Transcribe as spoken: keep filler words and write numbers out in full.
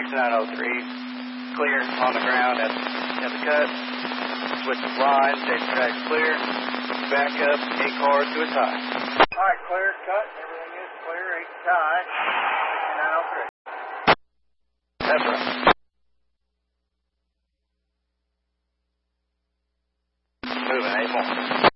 sixty-nine oh three, clear on the ground at, at the cut. Switch the line, safety track clear. Back up, eight cars to a tie. Alright, clear, cut, everything is clear, eight tie, sixty-nine oh three. That's right. Moving, eight more.